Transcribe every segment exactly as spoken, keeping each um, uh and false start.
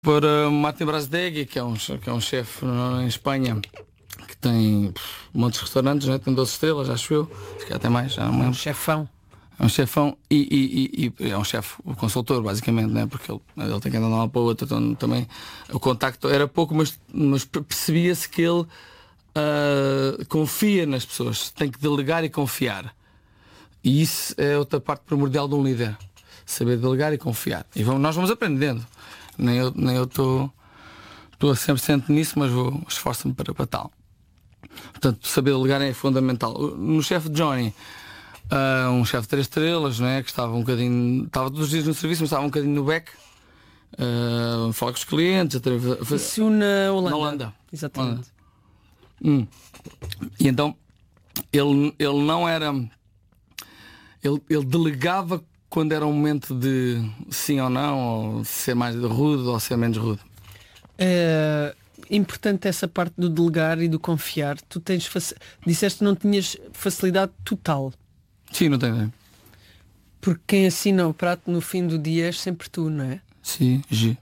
Por uh, Martin Brasdegui, que é um, que é um chefe uh, em Espanha, que tem pff, muitos restaurantes, né? Tem doze estrelas, acho eu, se calhar até mais, já não me Um lembro. chefão. É um chefão e, e, e, e é um chefe, o consultor, basicamente, né? Porque ele, ele tem que andar de um lado para o outro, então também o contacto era pouco, mas, mas percebia-se que ele uh, confia nas pessoas, tem que delegar e confiar. E isso é outra parte primordial de um líder, saber delegar e confiar. E vamos, nós vamos aprendendo. Nem eu nem eu estou estou a cem por cento nisso, mas vou esforço-me para, para tal. Portanto, saber delegar é fundamental. No chefe Johnny, uh, um chefe de três estrelas, né, que estava um bocadinho, estava todos os dias no serviço, mas estava um bocadinho no back, uh, falar com os clientes, a Isso na Holanda. Na Holanda. Exatamente. Hum. E então ele, ele não era. Ele, ele delegava quando era um momento de sim ou não, ou ser mais rude ou ser menos rude. É importante essa parte do delegar e do confiar. Tu tens faci... disseste que não tinhas facilidade total. Sim, não tem. Porque quem assina o prato no fim do dia és sempre tu, não é? Sim, G.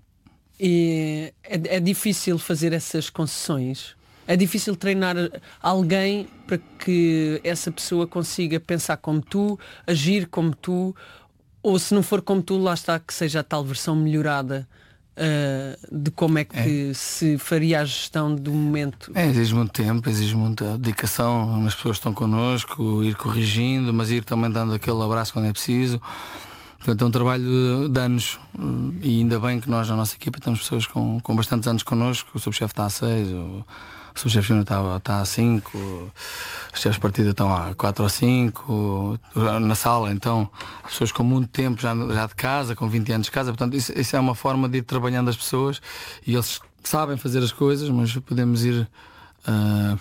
E é, é difícil fazer essas concessões. É difícil treinar alguém para que essa pessoa consiga pensar como tu, agir como tu, ou se não for como tu, lá está, que seja a tal versão melhorada uh, de como é que é. se faria a gestão do momento. É, exige muito tempo, exige muita dedicação, as pessoas estão connosco, ir corrigindo, mas ir também dando aquele abraço quando é preciso. Portanto, é um trabalho de anos, e ainda bem que nós na nossa equipa temos pessoas com, com bastantes anos connosco. O subchefe está a seis, o o subchefe júnior está, está a cinco, os chefes de partida estão a quatro ou cinco, na sala, então, pessoas com muito tempo já, já de casa, com vinte anos de casa. Portanto, isso, isso é uma forma de ir trabalhando as pessoas, e eles sabem fazer as coisas, mas podemos ir uh,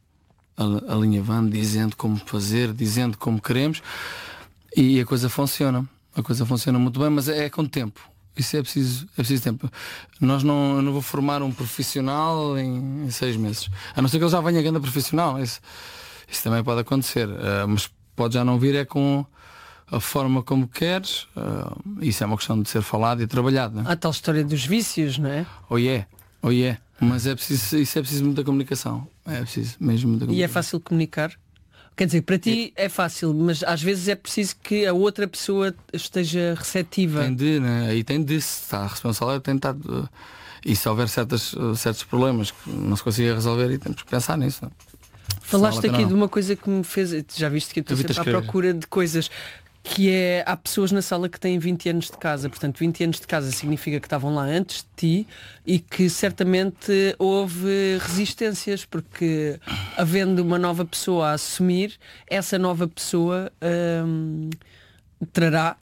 alinhavando, dizendo como fazer, dizendo como queremos, e a coisa funciona. A coisa funciona muito bem, mas é, é com tempo. Isso é preciso, é preciso tempo. Nós não, eu não vou formar um profissional em, em seis meses. A não ser que ele já venha grande profissional. Isso, isso também pode acontecer. Uh, mas pode já não vir é com a forma como queres. Uh, isso é uma questão de ser falado e trabalhado, não é? Há tal história dos vícios, não é? Oh yeah, oh yeah. Mas é preciso, isso é preciso muita comunicação. É preciso mesmo muita comunicação. E é fácil comunicar? Quer dizer, para ti é fácil, mas às vezes é preciso que a outra pessoa esteja receptiva. Tem de, né? Aí tem de, se está responsável, tem de estar. Uh, e se houver certas, uh, certos problemas que não se consiga resolver, e temos que pensar nisso. Não? Falaste Senão, aqui não. de uma coisa que me fez. Já viste que eu estou sempre à procura de coisas. Que é, há pessoas na sala que têm vinte anos de casa. Portanto, vinte anos de casa significa que estavam lá antes de ti e que certamente houve resistências, porque havendo uma nova pessoa a assumir, essa nova pessoa hum, trará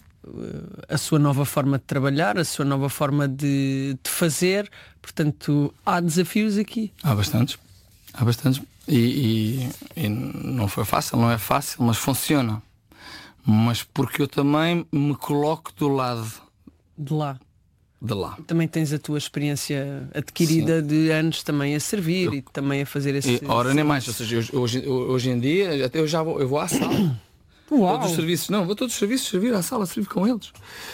a sua nova forma de trabalhar, a sua nova forma de, de fazer. Portanto, há desafios aqui. Há bastantes. Há bastantes. E, e, e não foi fácil, não é fácil, mas funciona. Mas porque eu também me coloco do lado de lá. De lá. Também tens a tua experiência adquirida. Sim. De anos também a servir eu, e também a fazer esse. E, ora, nem mais. Ou seja, eu, hoje, hoje em dia até eu já vou, eu vou à sala. Uau. Todos os serviços, não, vou todos os serviços servir à sala, servir com eles.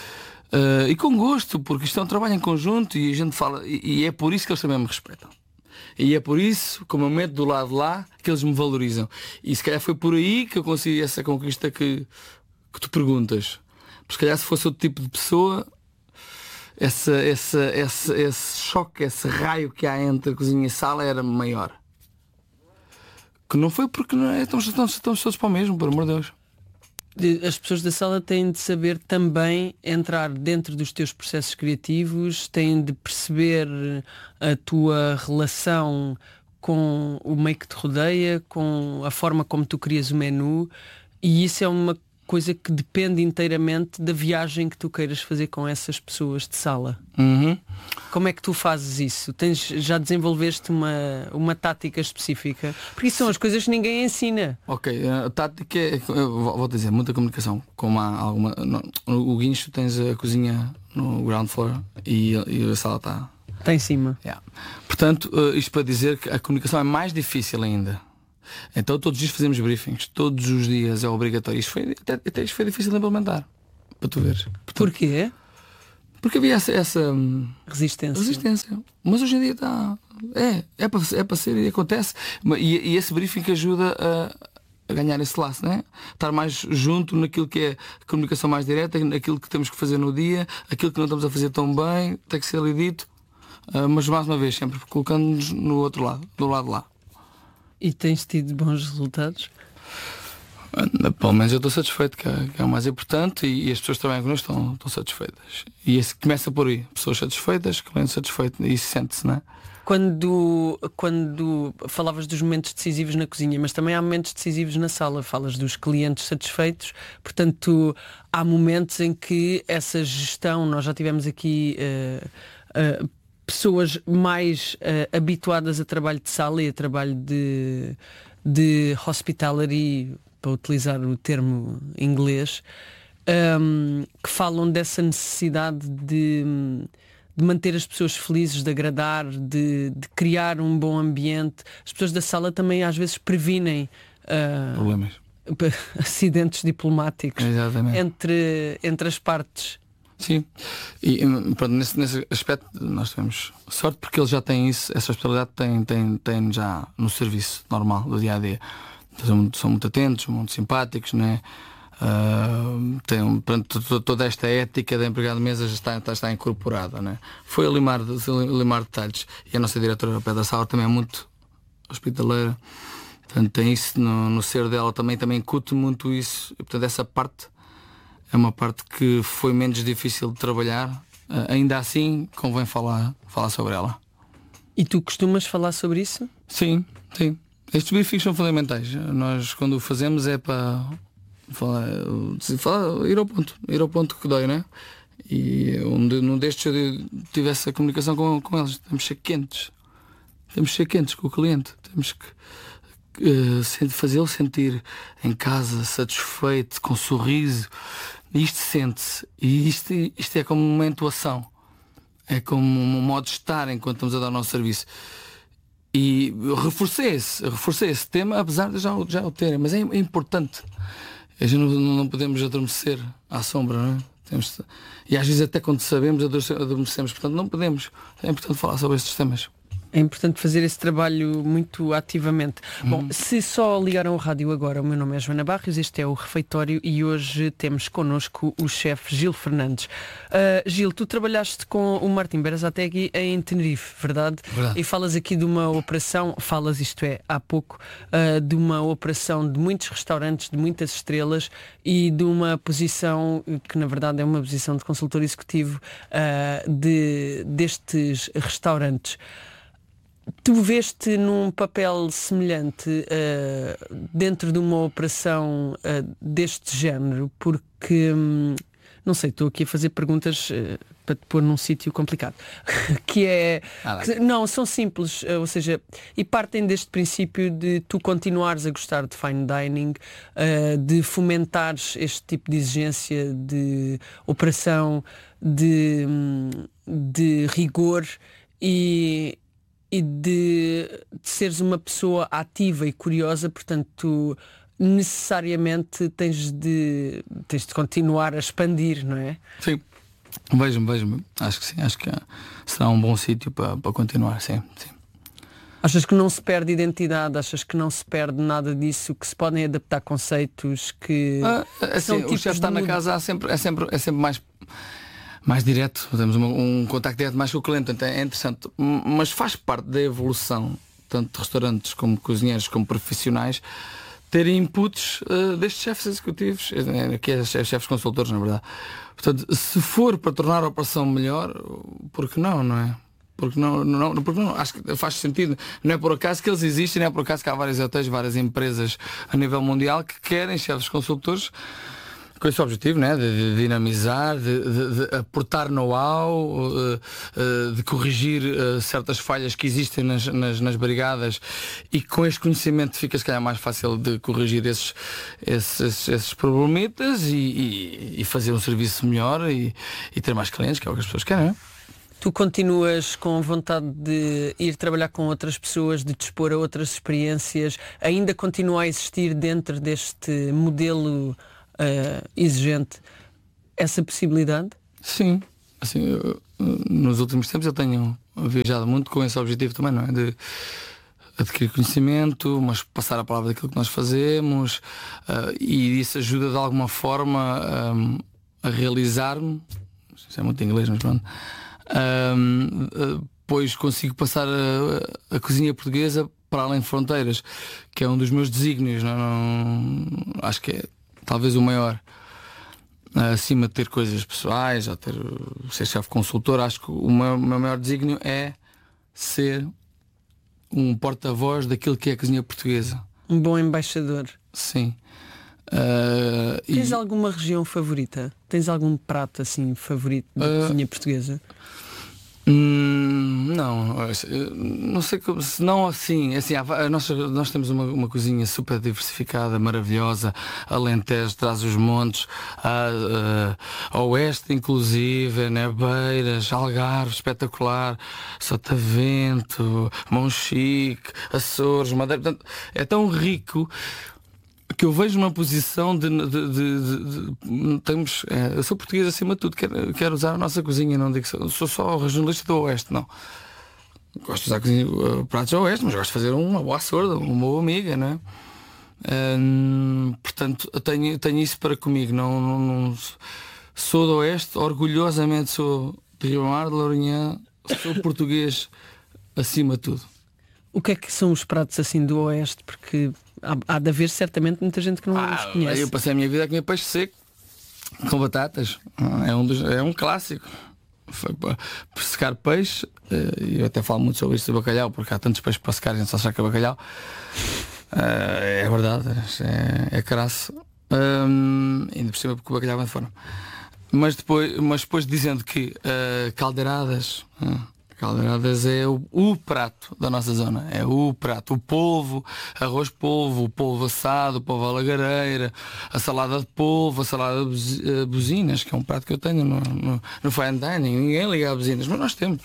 Uh, e com gosto, porque isto é um trabalho em conjunto e a gente fala, e, e é por isso que eles também me respeitam. E é por isso, como eu meto do lado de lá, que eles me valorizam. E se calhar foi por aí que eu consegui essa conquista que, que tu perguntas. Porque se calhar se fosse outro tipo de pessoa, essa, essa, essa, esse choque, esse raio que há entre a cozinha e a sala era maior. Que não foi porque não é, estamos, estamos, estamos todos para o mesmo, por amor de Deus. As pessoas da sala têm de saber também entrar dentro dos teus processos criativos, têm de perceber a tua relação com o meio que te rodeia, com a forma como tu crias o menu, e isso é uma coisa que depende inteiramente da viagem que tu queiras fazer com essas pessoas de sala. Uhum. Como é que tu fazes isso? Tens, já desenvolveste uma, uma tática específica? Porque isso são as coisas que ninguém ensina. Ok, a tática é, vou dizer, muita comunicação. Como há alguma. No, o guincho tens a cozinha no ground floor e, e a sala está. Está em cima. Yeah. Portanto, isto para dizer que a comunicação é mais difícil ainda. Então todos os dias fazemos briefings, todos os dias é obrigatório. Isto foi, até, até isto foi difícil de implementar, para tu veres. Portanto, porquê? Porque havia essa, essa resistência. resistência. Mas hoje em dia está. É, é para, é para ser e acontece. E, e esse briefing ajuda a, a ganhar esse laço, né? Estar mais junto naquilo que é a comunicação mais direta, naquilo que temos que fazer no dia, aquilo que não estamos a fazer tão bem, tem que ser ali dito. Uh, mas mais uma vez, sempre colocando-nos no outro lado, do lado de lá. E tens tido bons resultados? Pelo menos eu estou satisfeito, que é, que é o mais importante, e, e as pessoas que trabalham connosco estão, estão satisfeitas. E esse começa por aí, pessoas satisfeitas, clientes satisfeitos, e isso sente-se, não é? Quando, quando falavas dos momentos decisivos na cozinha, mas também há momentos decisivos na sala, falas dos clientes satisfeitos, portanto há momentos em que essa gestão, nós já tivemos aqui uh, uh, pessoas mais uh, habituadas a trabalho de sala e a trabalho de, de hospitality, para utilizar o termo inglês, um, que falam dessa necessidade de, de manter as pessoas felizes, de agradar, de, de criar um bom ambiente. As pessoas da sala também às vezes previnem uh, problemas, acidentes diplomáticos entre, entre as partes. Sim, e pronto, nesse, nesse aspecto nós temos sorte, porque eles já têm isso, essa hospitalidade tem, tem, tem já no serviço normal do dia a dia. São, são muito atentos, muito simpáticos, né? Uh, tem, pronto, toda esta ética da empregada de mesa já está, está, está incorporada, né? Foi a limar, a limar detalhes. E a nossa diretora ao pé da sala também é muito hospitaleira, portanto tem isso no, no ser dela, também, também incute muito isso. E, portanto, essa parte é uma parte que foi menos difícil de trabalhar. Uh, ainda assim, convém falar, falar sobre ela. E tu costumas falar sobre isso? Sim, sim. Estes briefings são fundamentais. Nós, quando o fazemos, é para falar, falar, ir ao ponto, ir ao ponto que dói, né? E onde num destes eu tive essa comunicação com, com eles. Temos que ser quentes, temos que ser quentes com o cliente, temos que uh, fazê-lo sentir em casa, satisfeito, com um sorriso. E isto sente-se. E isto, isto é como uma entoação, é como um modo de estar enquanto estamos a dar o nosso serviço. E eu reforcei esse, eu reforcei esse tema, apesar de já, já o terem, mas é, é importante. A gente não, não podemos adormecer à sombra, não é? Temos, e às vezes até quando sabemos adormecemos, portanto não podemos. É importante falar sobre estes temas. É importante fazer esse trabalho muito ativamente. Uhum. Bom, se só ligaram o rádio agora, o meu nome é Joana Barrios, este é o Refeitório e hoje temos connosco o chefe Gil Fernandes. Uh, Gil, tu trabalhaste com o Martim Berazategui em Tenerife, verdade? Verdade. E falas aqui de uma operação, falas isto é, há pouco, uh, de uma operação de muitos restaurantes, de muitas estrelas e de uma posição que na verdade é uma posição de consultor executivo uh, de, destes restaurantes. Tu veste num papel semelhante uh, dentro de uma operação uh, deste género, porque, hum, não sei, estou aqui a fazer perguntas uh, para te pôr num sítio complicado, que é, ah, que, não, são simples, uh, ou seja, e partem deste princípio de tu continuares a gostar de fine dining, uh, de fomentares este tipo de exigência de operação, de, hum, de rigor e... e de, de seres uma pessoa ativa e curiosa, portanto tu necessariamente tens de, tens de continuar a expandir, não é? Sim, vejo-me, vejo-me. Acho que sim, acho que será um bom sítio para, para continuar, sim, sim. Achas que não se perde identidade? Achas que não se perde nada disso? Que se podem adaptar conceitos que... Ah, assim, são o chefe está na mundo... casa há sempre, é, sempre, é sempre mais... mais direto, temos um, um contacto direto mais com o cliente, então é interessante, mas faz parte da evolução, tanto de restaurantes como cozinheiros, como profissionais, terem inputs uh, destes chefes executivos, que é chefes consultores, na verdade. Portanto, se for para tornar a operação melhor, por que não, não é? Porque não, não, porque não, acho que faz sentido. Não é por acaso que eles existem, não é por acaso que há vários hotéis, várias empresas a nível mundial que querem chefes consultores com esse objetivo, né? de, de dinamizar, de, de, de aportar know-how, de, de corrigir certas falhas que existem nas, nas, nas brigadas, e com este conhecimento fica se calhar mais fácil de corrigir esses, esses, esses problemitas e, e, e fazer um serviço melhor e, e ter mais clientes, que é o que as pessoas querem, né? Tu continuas com vontade de ir trabalhar com outras pessoas, de te expor a outras experiências, ainda continua a existir dentro deste modelo Uh, exigente essa possibilidade? Sim, assim, eu, nos últimos tempos eu tenho viajado muito com esse objetivo também, não é? De adquirir conhecimento, mas passar a palavra daquilo que nós fazemos, uh, e isso ajuda de alguma forma um, a realizar-me. Isso é muito inglês, mas pronto. Um, uh, pois consigo passar a, a cozinha portuguesa para além de fronteiras, que é um dos meus desígnios, não, não, acho que é talvez o maior. Acima de ter coisas pessoais ou ter, ser chefe consultor, acho que o meu, o meu maior desígnio é ser um porta-voz daquilo que é a cozinha portuguesa. Um bom embaixador. Sim. Uh, Tens e... alguma região favorita? Tens algum prato assim favorito da uh... cozinha portuguesa? Hum, não, não sei como, se não assim, assim nós, nós temos uma, uma cozinha super diversificada, maravilhosa. Alentejo traz os montes, a, a, a oeste inclusive, né? Beiras, Algarve, espetacular, Sotavento, Monchique, Açores, Madeira. Portanto, é tão rico que eu vejo uma posição de, de, de, de, de temos, é, eu sou português acima de tudo, quero, quero usar a nossa cozinha, não digo que sou, sou só regionalista do Oeste, não. Gosto de usar a cozinha, uh, pratos do Oeste, mas gosto de fazer uma boa sorda, uma boa amiga, não é? Hum, portanto, eu tenho, tenho isso para comigo, não, não, não sou do Oeste, orgulhosamente sou de Ribamar, de Lourinhã, sou português acima de tudo. O que é que são os pratos assim do Oeste? Porque há, há de haver certamente muita gente que não ah, os conhece. Eu passei a minha vida a comer peixe seco com batatas. É um, dos, é um clássico. Foi para secar peixe. E eu até falo muito sobre isso do bacalhau, porque há tantos peixes para secar e não só saca bacalhau. É verdade, é, é crasso. Um, ainda por cima porque o bacalhau vai de forma. Mas depois, mas depois dizendo que uh, caldeiradas. Uh, Caldeiradas é o, o prato da nossa zona, é o prato, o polvo, arroz polvo, o polvo assado, o polvo à lagareira, a salada de polvo, a salada de buzinas, que é um prato que eu tenho no, no, no fine dining, ninguém liga a buzinas, mas nós temos.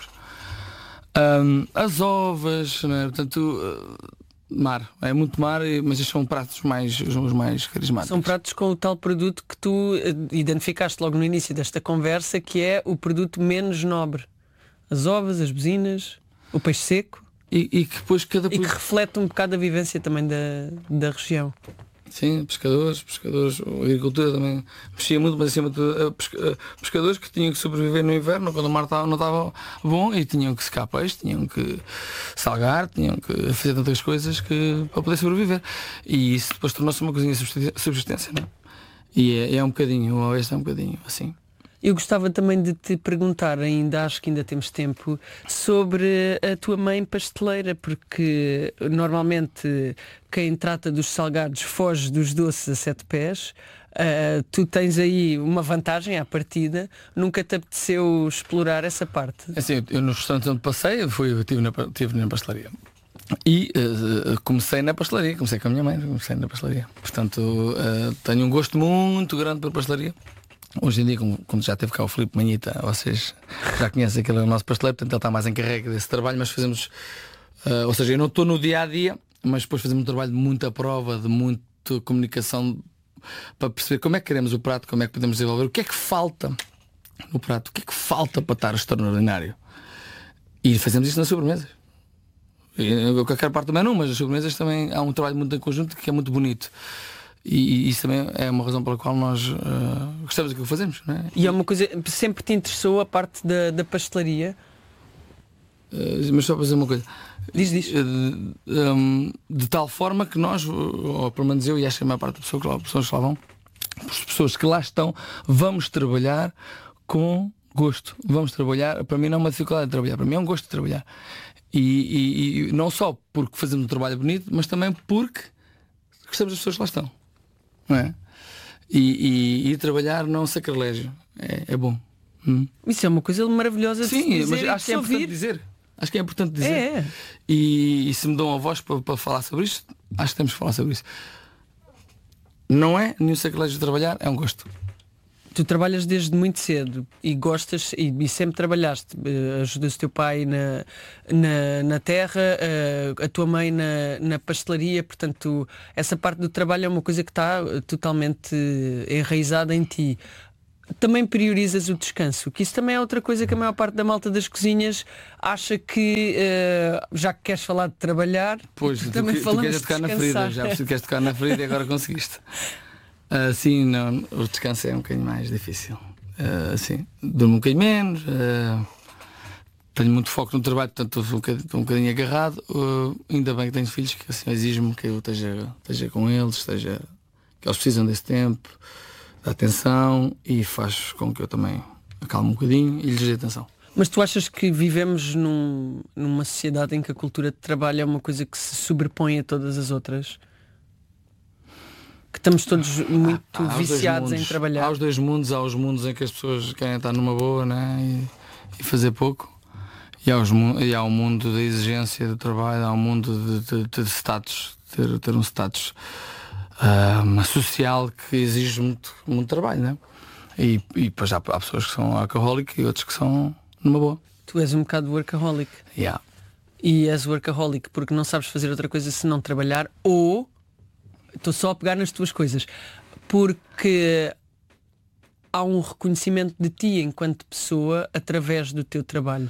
Um, as ovas, né? Portanto, uh, mar, é muito mar, mas estes são pratos mais, os mais carismáticos. São pratos com o tal produto que tu identificaste logo no início desta conversa, que é o produto menos nobre. As ovas, as buzinas, o peixe seco e, e que depois cada e que reflete um bocado a vivência também da, da região. Sim, pescadores, pescadores, a agricultura também mexia muito, mas acima de tudo pesca, pescadores que tinham que sobreviver no inverno quando o mar não estava bom e tinham que secar peixe, tinham que salgar, tinham que fazer tantas coisas que, para poder sobreviver. E isso depois tornou-se uma cozinha de subsistência, não é? E é, é um bocadinho, o oeste é um bocadinho assim. Eu gostava também de te perguntar, ainda acho que ainda temos tempo, sobre a tua mãe pasteleira, porque normalmente quem trata dos salgados foge dos doces a sete pés. Uh, tu tens aí uma vantagem à partida. Nunca te apeteceu explorar essa parte? É assim, eu nos restaurantes onde passei, eu fui, eu estive na, estive na pastelaria. E uh, comecei na pastelaria, comecei com a minha mãe, comecei na pastelaria. Portanto, uh, tenho um gosto muito grande pela pastelaria. Hoje em dia, quando já teve cá o Filipe Manhita, vocês já conhecem aquele nosso pasteleiro, portanto ele está mais encarregue desse trabalho, mas fazemos, uh, ou seja, eu não estou no dia a dia, mas depois fazemos um trabalho de muita prova, de muita comunicação para perceber como é que queremos o prato, como é que podemos desenvolver, o que é que falta no prato, o que é que falta para estar extraordinário. E fazemos isso nas sobremesas. Eu qualquer parte também não, mas as sobremesas também há um trabalho muito em conjunto que é muito bonito. E, e isso também é uma razão pela qual nós uh, gostamos daquilo que fazemos, não é? E é uma coisa, sempre te interessou a parte da, da pastelaria? Uh, mas só para dizer uma coisa. Diz, diz. Uh, um, de tal forma que nós, ou pelo menos eu e acho que a maior parte das pessoas, pessoas que lá vão, as pessoas que lá estão, vamos trabalhar com gosto. Vamos trabalhar, para mim não é uma dificuldade de trabalhar, para mim é um gosto de trabalhar. E, e, e não só porque fazemos um trabalho bonito, mas também porque gostamos das pessoas que lá estão. Não é? E, e, e trabalhar não sacrilégio. É, é bom. Hum. Isso é uma coisa maravilhosa de Sim, dizer, mas acho que é ouvir. importante dizer. Acho que é importante dizer. É, é. E, e se me dão a voz para, para falar sobre isto, acho que temos que falar sobre isso. Não é nenhum sacrilégio de trabalhar, é um gosto. Tu trabalhas desde muito cedo e gostas e, e sempre trabalhaste, uh, ajudas o teu pai na, na, na terra, uh, a tua mãe na, na pastelaria, portanto essa parte do trabalho é uma coisa que está totalmente enraizada em ti. Também priorizas o descanso, que isso também é outra coisa que a maior parte da malta das cozinhas acha que, uh, já que queres falar de trabalhar, pois, tu, também tu, falamos tu queres de tocar na ferida, já percebi que queres tocar na ferida e agora conseguiste. Uh, sim, não, o descanso é um bocadinho mais difícil. Uh, sim, durmo um bocadinho menos, uh, tenho muito foco no trabalho, portanto estou um bocadinho, estou um bocadinho agarrado. Uh, ainda bem que tenho filhos que assim exigem-me que eu esteja, esteja com eles, esteja, que eles precisam desse tempo, da atenção, e faz com que eu também acalme um bocadinho e lhes dê atenção. Mas tu achas que vivemos num, numa sociedade em que a cultura de trabalho é uma coisa que se sobrepõe a todas as outras? Que estamos todos muito há, há viciados em trabalhar? Há os dois mundos, há os mundos em que as pessoas querem estar numa boa, né? e, e fazer pouco, e há, os, e há o mundo da exigência do trabalho, há o mundo de, de, de status, ter, ter um status uh, social que exige muito, muito trabalho, né? E, e depois há, há pessoas que são workaholic e outros que são numa boa. Tu és um bocado workaholic. Yeah. E és workaholic porque não sabes fazer outra coisa senão trabalhar, ou estou só a pegar nas tuas coisas porque há um reconhecimento de ti enquanto pessoa através do teu trabalho.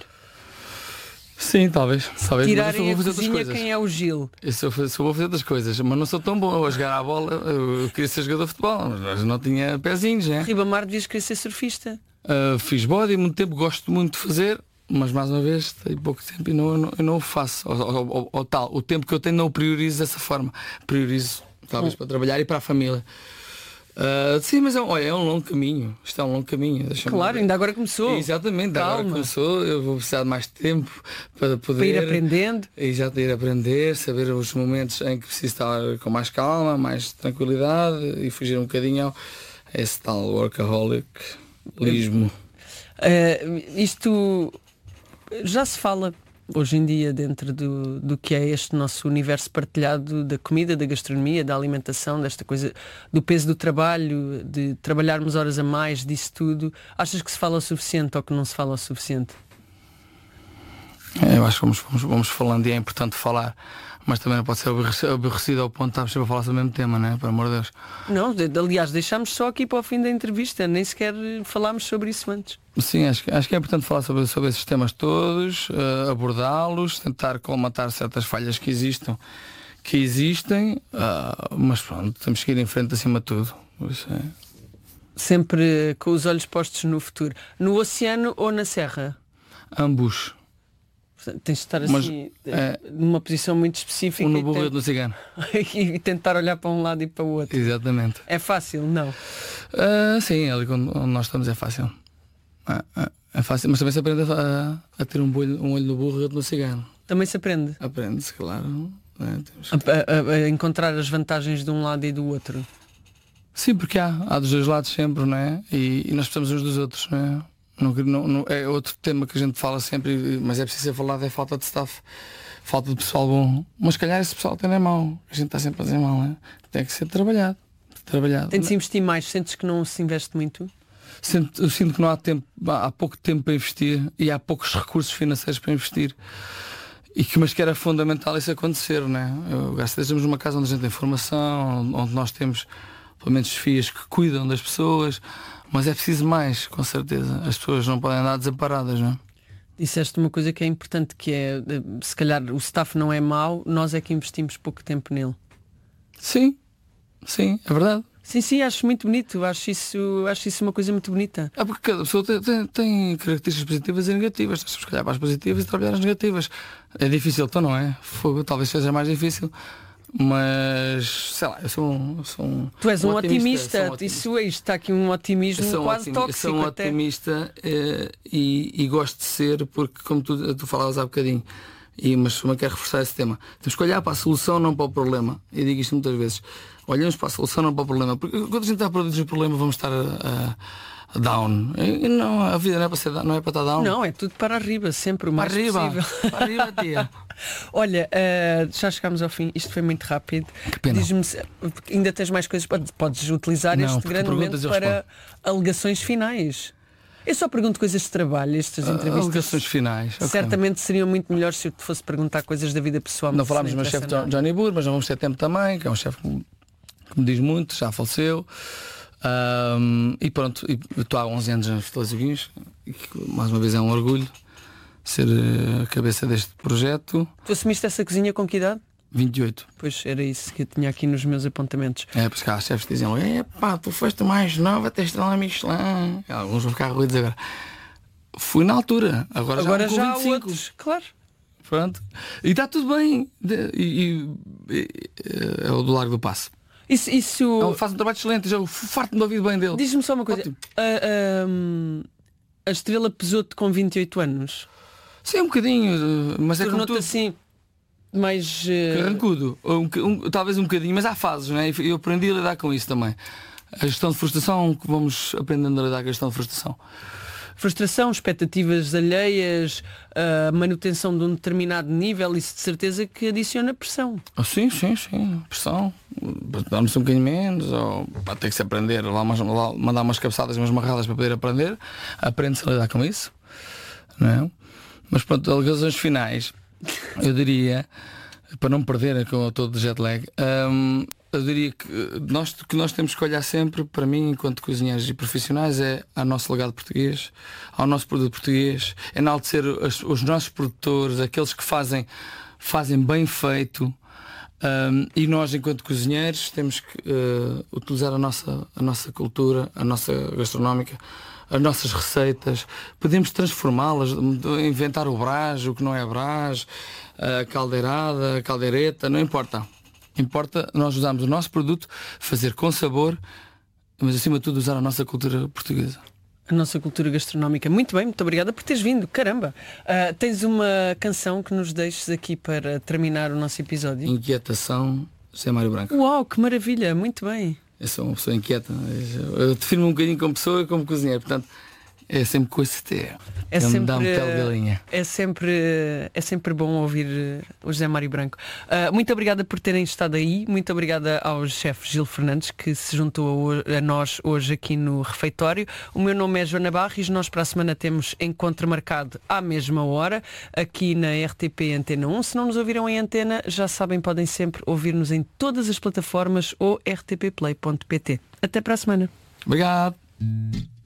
Sim, talvez, talvez. Tirarem a cozinha, quem é o Gil? Eu sou, sou vou fazer outras coisas, mas não sou tão bom a jogar à bola. Eu queria ser jogador de futebol, mas não tinha pezinhos, né? Ribamar, devias querer ser surfista. Uh, fiz body muito tempo, gosto muito de fazer, mas mais uma vez tenho pouco tempo e não, eu não, eu não o faço. Ou, ou, ou, ou tal, o tempo que eu tenho não o priorizo dessa forma. Priorizo talvez hum. para trabalhar e para a família. Uh, sim, mas é, olha, é um longo caminho. Isto é um longo caminho. Claro, ainda agora começou. Exatamente, agora começou. Eu vou precisar de mais tempo para poder para ir aprendendo. E já ir a aprender, saber os momentos em que preciso estar com mais calma, mais tranquilidade e fugir um bocadinho ao esse tal workaholiclismo. Uh, isto já se fala hoje em dia dentro do, do que é este nosso universo partilhado da comida, da gastronomia, da alimentação, desta coisa do peso do trabalho, de trabalharmos horas a mais, disso tudo. Achas que se fala o suficiente ou que não se fala o suficiente? É, eu acho que vamos, vamos, vamos falando e é importante falar, mas também não pode ser aborrecido ao ponto de estarmos sempre a falar sobre o mesmo tema, né? Por amor de Deus. Não, de, aliás, deixámos só aqui para o fim da entrevista, nem sequer falámos sobre isso antes. Sim, acho, acho que é importante falar sobre, sobre esses temas todos, uh, abordá-los, tentar colmatar certas falhas que existam, que existem, uh, mas pronto, temos que ir em frente acima de tudo. Isso é... Sempre com os olhos postos no futuro. No oceano ou na serra? Ambos. Tens de estar assim, mas, é, numa posição muito específica. Um no burro e outro no cigano. E tentar olhar para um lado e para o outro. Exatamente. É fácil, não? Uh, sim, ali onde nós estamos é fácil. É, é, é fácil, mas também se aprende a, a ter um olho, um olho no burro e outro no cigano. Também se aprende? Aprende-se, claro. É, temos... a, a, a encontrar as vantagens de um lado e do outro. Sim, porque há, há dos dois lados sempre, não é? E, e nós precisamos uns dos outros, não é? Não, não, não, é outro tema que a gente fala sempre, mas é preciso ser falado, é falta de staff, falta de pessoal bom. Mas se calhar esse pessoal também é mau, a gente está sempre a dizer mal, não é? Tem que ser trabalhado, trabalhado. Tem de se investir mais, sentes que não se investe muito? Sinto, eu sinto que não há tempo, há pouco tempo para investir e há poucos recursos financeiros para investir. E que, mas que era fundamental isso acontecer, não é? Eu, graças a Deus temos uma casa onde a gente tem formação, onde nós temos pelo menos filhas que cuidam das pessoas. Mas é preciso mais, com certeza. As pessoas não podem andar desamparadas, não é? Disseste uma coisa que é importante, que é, se calhar o staff não é mau, nós é que investimos pouco tempo nele. Sim, sim, é verdade. Sim, sim, acho muito bonito, acho isso, acho isso uma coisa muito bonita. É porque cada pessoa tem, tem, tem características positivas e negativas. Temos que olhar para as positivas e trabalhar as negativas. É difícil, então não é? Fogo, talvez seja mais difícil. Mas, sei lá, eu sou um... Eu sou um tu és um, um otimista, otimista. Um otimista. Isso é, está aqui um otimismo um quase otim, tóxico. Eu sou um até. otimista eh, e, e gosto de ser, porque como tu, tu falavas há bocadinho, e, mas também quero reforçar esse tema, temos que olhar para a solução, não para o problema. Eu digo isto muitas vezes. Olhamos para a solução, não para o problema. Porque quando a gente está a produzir o problema, vamos estar a, a down. E não, a vida não é para ser, não é para estar down. Não, é tudo para arriba, sempre o mais para arriba, possível. Para arriba, tia. Olha, uh, já chegámos ao fim. Isto foi muito rápido. Que pena. Diz-me se ainda tens mais coisas. Podes utilizar não, este grande momento para alegações finais. Eu só pergunto coisas de trabalho. Estas entrevistas, alegações finais. Okay. Certamente seriam muito melhores se eu te fosse perguntar coisas da vida pessoal. Não falámos do meu chefe Johnny Burr, mas não vamos ter tempo também, que é um chefe que me diz muito, já faleceu. Um, e pronto, estou há onze anos nos Telejoguinhos e mais uma vez é um orgulho ser a cabeça deste projeto. Tu assumiste essa cozinha com que idade? vinte e oito. Pois era isso que eu tinha aqui nos meus apontamentos. É, porque cá os chefes diziam, é pá, tu foste mais nova, tens lá Michelin. Alguns vão ficar ruídos agora. Fui na altura, agora, agora já, já há outros, claro. Pronto. E está tudo bem. E, e, e, é o do Largo do Passo. Isso, isso... Ele faz um trabalho excelente, já farto-me de ouvir bem dele. Diz-me só uma coisa. A, a, a estrela pesou-te com vinte e oito anos? Sim, um bocadinho, mas é como tudo. Assim, mais... Uh... Carrancudo. Um, um, talvez um bocadinho, mas há fases, não é? Eu aprendi a lidar com isso também. A gestão de frustração, que vamos aprendendo a lidar com a gestão de frustração. Frustração, expectativas alheias, a manutenção de um determinado nível, isso de certeza que adiciona pressão. Oh, sim, sim, sim. Pressão. Dá-nos um bocadinho menos, ou pá, tem que se aprender, lá, umas, lá mandar umas cabeçadas, umas marradas para poder aprender. Aprende-se a lidar com isso. Não é? Mas pronto, alegações finais, eu diria, para não perder com todo o jet lag, hum, eu diria que nós, que nós temos que olhar sempre, para mim, enquanto cozinheiros e profissionais, é ao nosso legado português, ao nosso produto português, enaltecer os, os nossos produtores, aqueles que fazem, fazem bem feito. Um, e nós, enquanto cozinheiros, temos que uh, utilizar a nossa, a nossa cultura, a nossa gastronómica, as nossas receitas, podemos transformá-las, inventar o brás, o que não é brás, a caldeirada, a caldeireta, não importa. Importa nós usarmos o nosso produto, fazer com sabor, mas acima de tudo usar a nossa cultura portuguesa. A nossa cultura gastronómica. Muito bem, muito obrigada por teres vindo. Caramba! Uh, tens uma canção que nos deixes aqui para terminar o nosso episódio? Inquietação, José Mário Branco. Uau, que maravilha! Muito bem. Eu sou uma pessoa inquieta. Eu defino-me um bocadinho como pessoa e como cozinheiro. Portanto, é sempre coisa de ter. É sempre, é, sempre, é sempre bom ouvir o José Mário Branco. Uh, muito obrigada por terem estado aí. Muito obrigada ao chefe Gil Fernandes, que se juntou a, a nós hoje aqui no refeitório. O meu nome é Joana Barros. Nós para a semana temos encontro marcado à mesma hora aqui na R T P Antena um. Se não nos ouviram em antena, já sabem, podem sempre ouvir-nos em todas as plataformas ou r t p play ponto p t. Até para a semana. Obrigado.